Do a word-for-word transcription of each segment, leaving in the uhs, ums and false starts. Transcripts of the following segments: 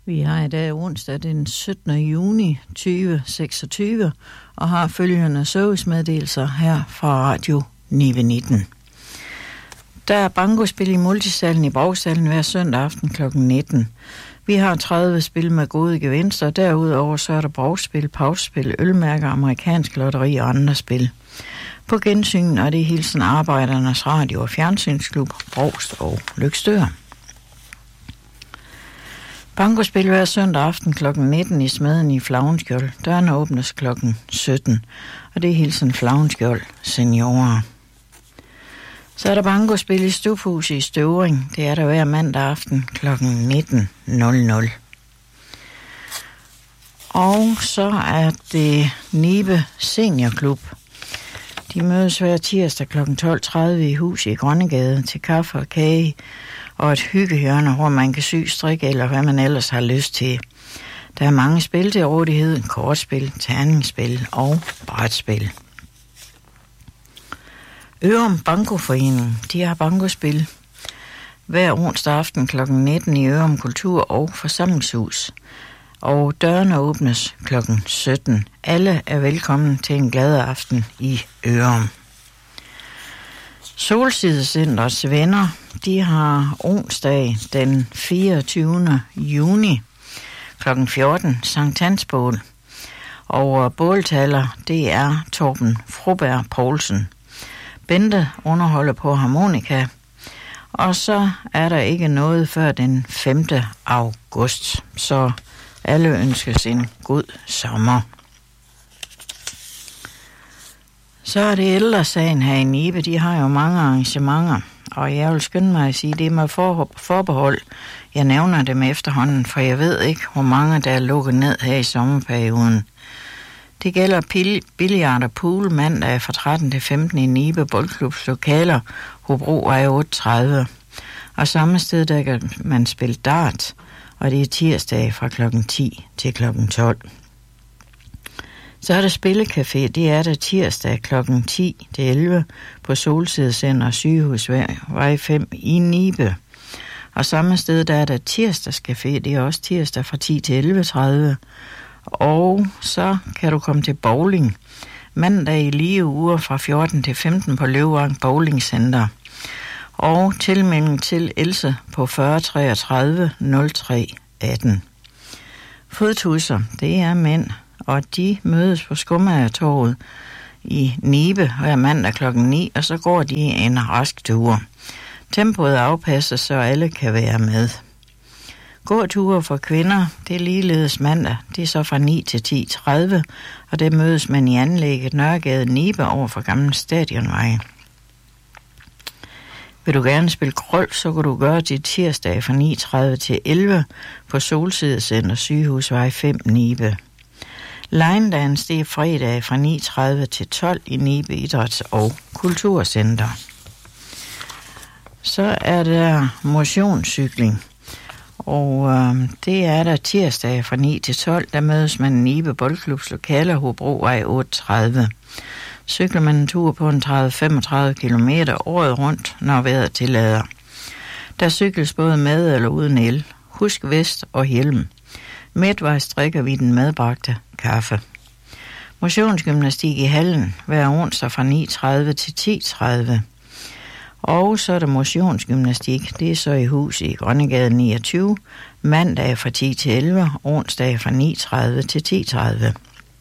Vi har i dag onsdag den syttende juni tyve seksogtyve og har følgende servicemeddelelser her fra Radio Nive nitten. Der er bankospil i multisalen i Brogsalen hver søndag aften klokken nitten. Vi har tredive spil med gode gevinster, og derudover så er der brogspil, pausespil, ølmærker, amerikansk lotteri og andre spil. På gensyn er det hilsen Arbejdernes Radio- og Fjernsynsklub, Brogst og Løgstør. Bankospil hver søndag aften klokken nitten i Smeden i Flavnskjold. Dørene åbnes klokken sytten, og det er hilsen Flavnskjold seniorer. Så er der bankospil i Stufhuset i Støvring. Det er der hver mandag aften klokken nitten nul nul. Og så er det Nibe Seniorklub. De mødes hver tirsdag klokken tolv tredive i huset i Grønnegade til kaffe og kage og et hyggehjørne, hvor man kan sy, strikke eller hvad man ellers har lyst til. Der er mange spil til rådighed, kortspil, terningsspil og brætspil. Ørum Bankoforening, de har bankospil hver onsdag aften klokken nitten i Ørum Kultur- og Forsamlingshus. Og dørene åbnes klokken sytten. Alle er velkommen til en glad aften i Ørum. Solsidecentrets venner, de har onsdag den fireogtyvende juni klokken fjorten Sankt Hansbål. Og båltaler, det er Torben Froberg Poulsen. Bente underholder på harmonika, og så er der ikke noget før den femte august, så alle ønskes en god sommer. Så er det ældresagen her i Nibe, de har jo mange arrangementer, og jeg vil skynde mig at sige, det er med forbehold. Jeg nævner dem efterhånden, for jeg ved ikke, hvor mange der er lukket ned her i sommerperioden. Det gælder pil, billiard og pool mandag fra tretten til femten i Nibe Boldklubs lokaler, Hobrovej otteogtredive. Og samme sted, der kan man spille dart, og det er tirsdag fra klokken ti til klokken tolv. Så er der spillecafé, det er der tirsdag klokken ti til elleve på Solsidecenter Sygehusvej fem i Nibe. Og samme sted, der er der tirsdagscafé, det er også tirsdag fra ti til elleve tredive. Og så kan du komme til bowling mandag i lige uger fra fjorten til femten på Løvvang Bowling Center. Og tilmelding til Else på fyrre treogtredive nul tre atten. Fodtusser, det er mænd, og de mødes på Skummagertorvet i Nibe hver mandag klokken ni, og så går de en rask tur. Tempoet afpasses, så alle kan være med. Gåture for kvinder, det er ligeledes mandag, det er så fra ni til ti tredive, og der mødes man i anlægget Nørregade Nibe over for Gamle Stadionvej. Vil du gerne spille golf, så kan du gøre det tirsdag fra ni tredive til elleve på Solsidecenter Sygehusvej fem Nibe. Line dance, det er fredag fra ni tredive til tolv i Nibe Idræts- og Kulturcenter. Så er der motionscykling, og øh, det er der tirsdag fra ni til tolv, der mødes man i Nibe Boldklubs lokaler, Hobrovej otteogtredive. Cykler man en tur på en tredive til femogtredive kilometer året rundt, når vejret tillader. Der cykles både med eller uden el. Husk vest og hjelm. Midtvejs drikker vi den medbragte kaffe. Motionsgymnastik i hallen hver onsdag fra ni tredive til ti tredive. Og så er der motionsgymnastik, det er så i huset i Grønnegade niogtyve, mandag fra ti til elleve, onsdag fra ni tredive til ti tredive.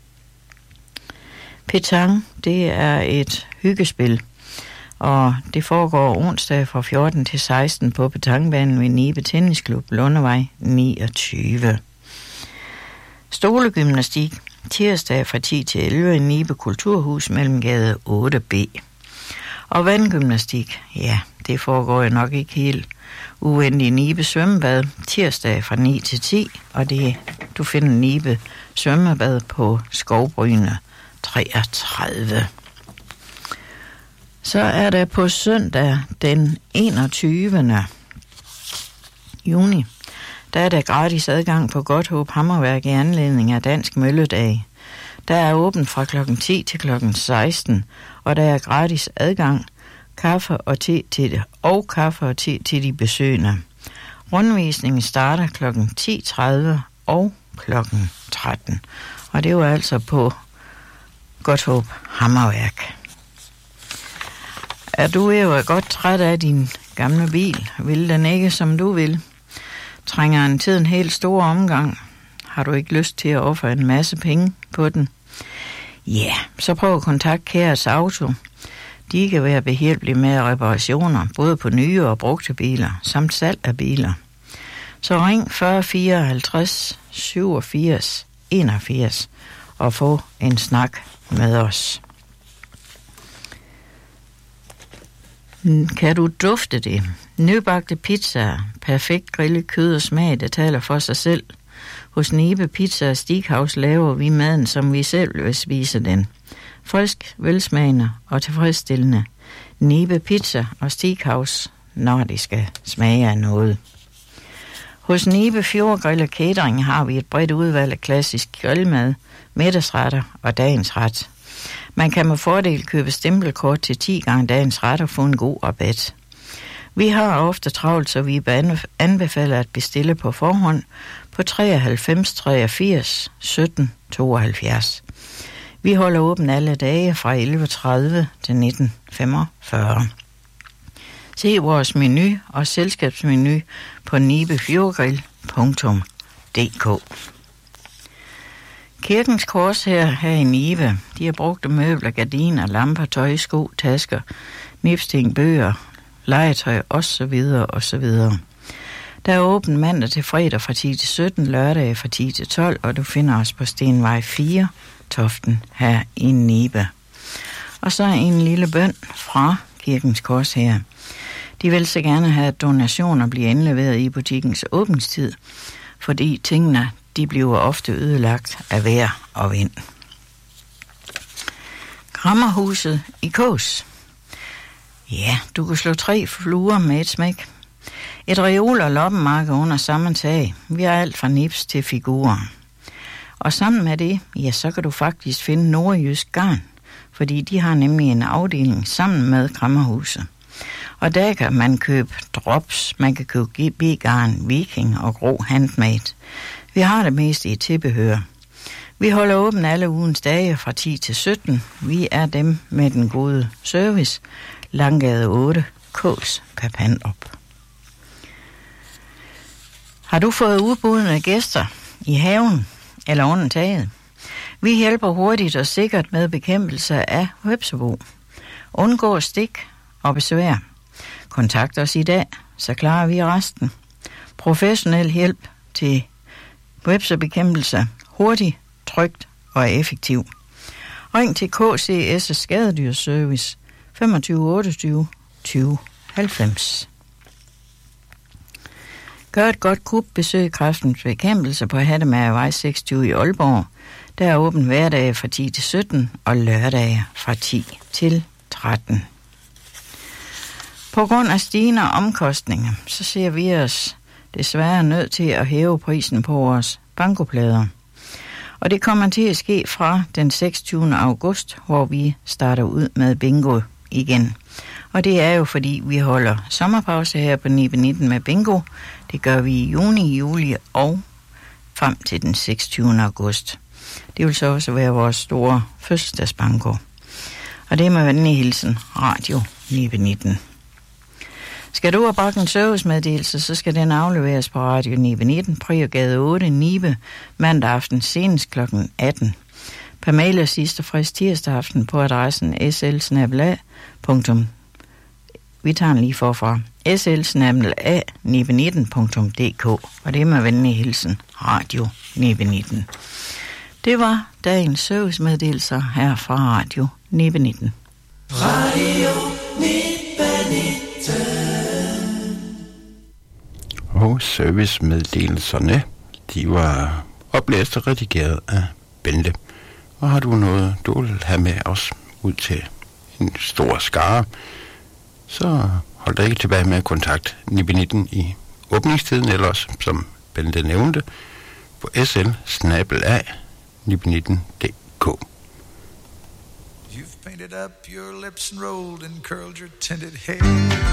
Petang, det er et hyggespil, og det foregår onsdag fra fjorten til seksten på petangbanen ved Nibe Tennisklub, Lundevej niogtyve. Stolegymnastik, tirsdag fra ti til elleve i Nibe Kulturhus mellem gade otte B. Og vandgymnastik, ja, det foregår jo nok ikke helt uventet i Nibe Svømmebad, tirsdag fra ni til ti, og det, du finder Nibe Svømmebad på Skovbryne treogtredive. Så er der på søndag den enogtyvende juni, der er der gratis adgang på Godthåb Hammerværk i anledning af Dansk Mølledag. Der er åbent fra klokken ti til klokken seksten, og der er gratis adgang, kaffe og te til det, og kaffe og te til de besøgende. Rundvisningen starter klokken ti tredive og klokken tretten. Og det var altså på Godthåb Hammerværk. Er du jo godt træt af din gamle bil? Vil den ikke, som du vil? Trænger en tid en helt stor omgang? Har du ikke lyst til at ofre en masse penge på den? Ja, yeah, så prøv at kontakte Kæres Auto. De kan være behjælpelige med reparationer, både på nye og brugte biler, samt salg af biler. Så ring fyrre fireoghalvtreds syvogfirs enogfirs og få en snak med os. Kan du dufte det? Nybagte pizzaer, perfekt grillet kød og smag, det taler for sig selv. Hos Nibe Pizza og Steakhouse laver vi maden, som vi selv vil spise den. Frisk, velsmagende og tilfredsstillende. Nibe Pizza og Steakhouse, når de skal smage af noget. Hos Nibe Fjordgrill og Catering har vi et bredt udvalg af klassisk grillmad, middagsretter og dagens ret. Man kan med fordel købe stempelkort til ti gange dagens ret og få en god rabat. Vi har ofte travlt, så vi anbefaler at bestille på forhånd på treoghalvfems treogfirs sytten tooghalvfjerds. Vi holder åben alle dage fra elleve tredive til nitten femogfyrre. Se vores menu og selskabsmenu på nibefjordgrill punktum d k. Kirkens Kors her, her i Nibe, de har brugt møbler, gardiner, lamper, tøj, sko, tasker, nipsting, bøger, legetøj osv. osv. Der er åbent mandag til fredag fra ti til sytten, lørdag fra ti til tolv, og du finder os på Stenvej fire, Toften, her i Nibe. Og så en lille bøn fra Kirkens Kors her. De vil så gerne have, at donationer bliver indleveret i butikkens åbningstid, fordi tingene, de bliver ofte ødelagt af vejr og vind. Krammerhuset i Kås. Ja, du kan slå tre fluer med et smæk. Et reol og loppemarked under samme tag. Vi har alt fra nips til figurer. Og sammen med det, ja, så kan du faktisk finde nordjysk garn, fordi de har nemlig en afdeling sammen med Krammerhuset. Og der kan man købe drops, man kan købe B-garn, viking og grå handmade. Vi har det meste i tilbehør. Vi holder åben alle ugens dage fra ti til sytten. Vi er dem med den gode service. Langgade otte, Kås, Papandrup. Har du fået udbudne gæster i haven eller under taget? Vi hjælper hurtigt og sikkert med bekæmpelse af hvepsebo. Undgå stik og besvær. Kontakt os i dag, så klarer vi resten. Professionel hjælp til hvepsebekæmpelse. Hurtigt, trygt og effektiv. Ring til K C S Skadedyrservice femogtyve otteogtyve tyve halvfems. Gør et godt kub, besøg Kræftens Bekæmpelse på Hattemærevej seksogtyve i Aalborg. Der er åben hverdage fra ti til sytten og lørdage fra ti til tretten. På grund af stigende omkostninger, så ser vi os desværre nødt til at hæve prisen på vores bankoplader. Og det kommer til at ske fra den seksogtyvende august, hvor vi starter ud med bingo igen. Og det er jo fordi, vi holder sommerpause her på Nibe nitten med bingo. Det gør vi i juni, juli og frem til den seksogtyvende august. Det vil så også være vores store fødselsdagsbanko. Og det er med venlig hilsen Radio Nibe nitten. Skal du have bragt en servicemeddelelse, så skal den afleveres på Radio Nibe nitten, Priergade otte, Nibe, mandag aften senest klokken atten. Per mail er sidste frist tirsdag aften på adressen s l snabel-a punktum Vi tager den lige forfra. s l snabel-a nibe nitten punktum d k. Og det er med venlig hilsen Radio Nibe nitten. Det var dagens servicemeddelelser her fra Radio Nibe nitten. Radio Nibe nitten. Og servicemeddelelserne, de var oplæst og redigeret af Bente. Og har du noget, du vil have med os ud til en stor skare, så hold dig ikke tilbage med at kontakte Nibe nitten i åbningstiden, eller også, som Bente nævnte, på s l snabel-a nibe nitten punktum d k. You've painted up your lips and rolled and curled your tinted hair.